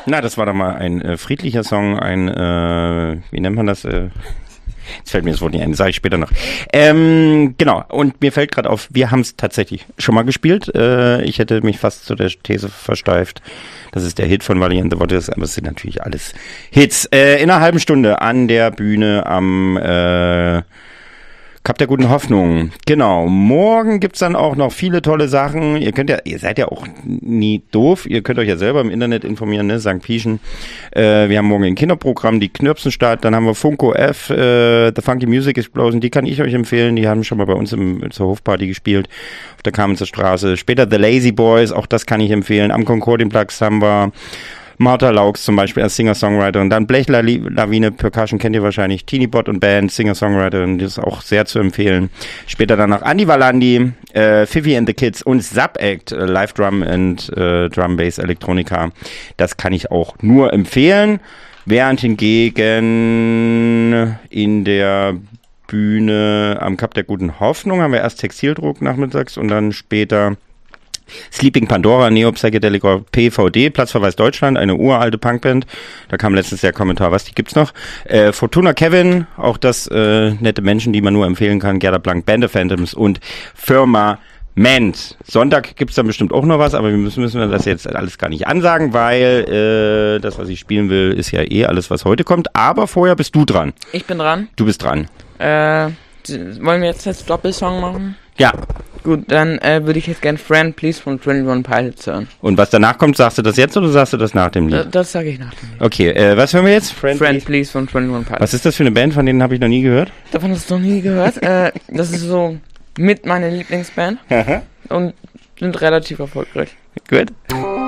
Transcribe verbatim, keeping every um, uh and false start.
Na, das war doch mal ein äh, friedlicher Song, ein, äh, wie nennt man das? Äh, jetzt fällt mir das Wort nicht ein, das sage ich später noch. Ähm, genau, und mir fällt gerade auf, wir haben es tatsächlich schon mal gespielt. Äh, ich hätte mich fast zu der These versteift, das ist der Hit von Valiant the Waters, aber es sind natürlich alles Hits. Äh, in einer halben Stunde an der Bühne am äh, Kap der guten Hoffnung. Genau. Morgen gibt's dann auch noch viele tolle Sachen. Ihr könnt ja, ihr seid ja auch nie doof. Ihr könnt euch ja selber im Internet informieren, ne? Sankt Pieschen. Äh, wir haben morgen ein Kinderprogramm, die Knirpsenstadt. Dann haben wir Funko F, äh, The Funky Music Explosion. Die kann ich euch empfehlen. Die haben schon mal bei uns im, zur Hofparty gespielt. Auf der Kamenzer Straße. Später The Lazy Boys. Auch das kann ich empfehlen. Am Concordienplatz haben wir Martha Laux zum Beispiel als Singer-Songwriter und dann Blechlawine Percussion kennt ihr wahrscheinlich, Teeny Bot und Band, Singer-Songwriter und das ist auch sehr zu empfehlen. Später dann noch Andi Valandi, äh, Fifi and the Kids und Sub-Act, äh, Live Drum and äh, Drum Bass Elektronika. Das kann ich auch nur empfehlen. Während hingegen in der Bühne am Kap der guten Hoffnung haben wir erst Textildruck nachmittags und dann später Sleeping Pandora, Neo Psychedelic P V D, Platzverweis Deutschland, eine uralte Punkband. Da kam letztens der Kommentar, was, die gibt's noch. Äh, Fortuna Kevin, auch das äh, nette Menschen, die man nur empfehlen kann. Gerda Blank, Band of Phantoms und Firma Ment. Sonntag gibt's dann bestimmt auch noch was, aber wir müssen, müssen wir das jetzt alles gar nicht ansagen, weil äh, das, was ich spielen will, ist ja eh alles, was heute kommt. Aber vorher bist du dran. Ich bin dran. Du bist dran. Äh, wollen wir jetzt jetzt Doppelsong machen? Ja. Gut, dann äh, würde ich jetzt gern Friend Please von twenty-one Pilots hören. Und was danach kommt, sagst du das jetzt oder sagst du das nach dem Lied? Da, das sage ich nach dem Lied. Okay, äh, was hören wir jetzt? Friend, Friend Please von twenty-one Pilots. Was ist das für eine Band? Von denen habe ich noch nie gehört. Davon hast du noch nie gehört. äh, das ist so mit meiner Lieblingsband und sind relativ erfolgreich. Gut.